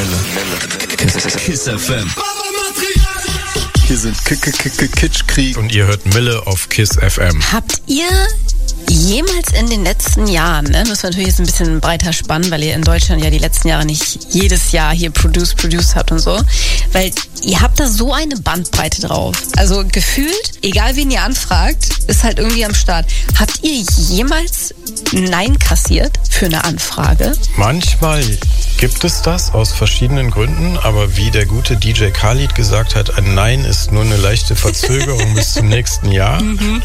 Kiss FM. Hier sind Kitschkrieg. Und ihr hört Mille auf Kiss FM. Habt ihr jemals in den letzten Jahren, müssen wir natürlich jetzt ein bisschen breiter spannen, weil ihr in Deutschland ja die letzten Jahre nicht jedes Jahr hier produced habt und so, weil ihr habt da so eine Bandbreite drauf. Also gefühlt, egal wen ihr anfragt, ist halt irgendwie am Start. Habt ihr jemals Nein kassiert für eine Anfrage? Manchmal gibt es das aus verschiedenen Gründen, aber wie der gute DJ Khalid gesagt hat, ein Nein ist nur eine leichte Verzögerung bis zum nächsten Jahr. Ne?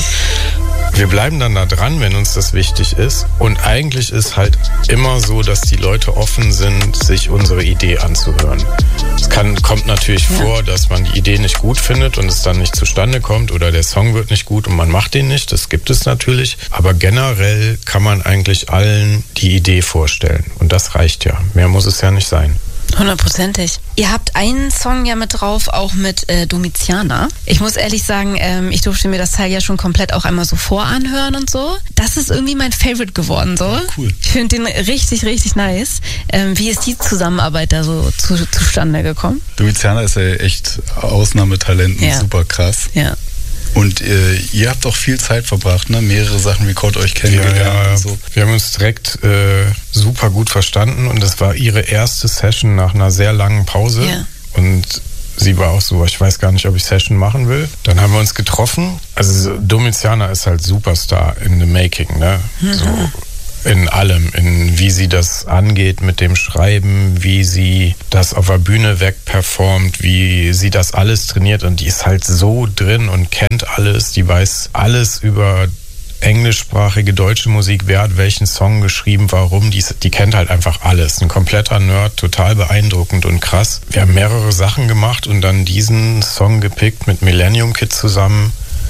Wir bleiben dann da dran, wenn uns das wichtig ist. Und eigentlich ist halt immer so, dass die Leute offen sind, sich unsere Idee anzuhören. Es kommt natürlich vor, dass man die Idee nicht gut findet und es dann nicht zustande kommt oder der Song wird nicht gut und man macht den nicht. Das gibt es natürlich. Aber generell kann man eigentlich allen die Idee vorstellen. Und das reicht ja. Mehr muss es ja nicht sein. 100%. Ihr habt einen Song ja mit drauf, auch mit Domiziana. Ich muss ehrlich sagen, ich durfte mir das Teil ja schon komplett auch einmal so voranhören und so. Das ist irgendwie mein Favorite geworden, so. Cool. Ich finde den richtig, richtig nice. Wie ist die Zusammenarbeit da so zustande gekommen? Domiziana ist ja echt Ausnahmetalent, super krass. Ja. Und ihr habt auch viel Zeit verbracht, ne? Mehrere Sachen Record euch kennengelernt. Ja. Und so. Wir haben uns direkt super gut verstanden und das war ihre erste Session nach einer sehr langen Pause. Ja. Und sie war auch so, ich weiß gar nicht, ob ich Session machen will. Dann haben wir uns getroffen. Also Domiziana ist halt Superstar in the making, ne? So in allem, in wie sie das angeht mit dem Schreiben, wie sie das auf der Bühne wegperformt, wie sie das alles trainiert und die ist halt so drin und kennt alles, die weiß alles über englischsprachige deutsche Musik, wer hat welchen Song geschrieben, warum, die kennt halt einfach alles. Ein kompletter Nerd, total beeindruckend und krass. Wir haben mehrere Sachen gemacht und dann diesen Song gepickt mit Millennium Kid zusammen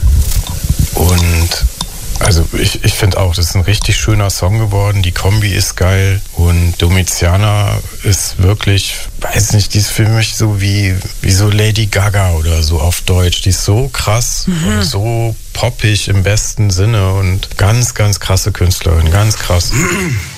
und also ich finde auch, das ist ein richtig schöner Song geworden. Die Kombi ist geil und Domiziana ist wirklich, weiß nicht, die ist für mich so wie so Lady Gaga oder so auf Deutsch. Die ist so krass und so poppig im besten Sinne und ganz, ganz krasse Künstlerin, ganz krass.